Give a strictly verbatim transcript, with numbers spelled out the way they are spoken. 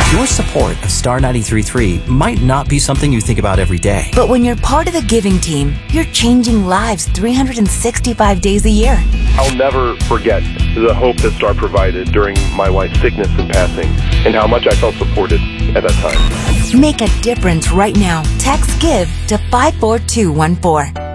Your support of Star ninety-three point three might not be something you think about every day. But when you're part of the giving team, you're changing lives three hundred sixty-five days a year. I'll never forget the hope that Star provided during my wife's sickness and passing, and how much I felt supported at that time. Make a difference right now. Text GIVE to five four two one four.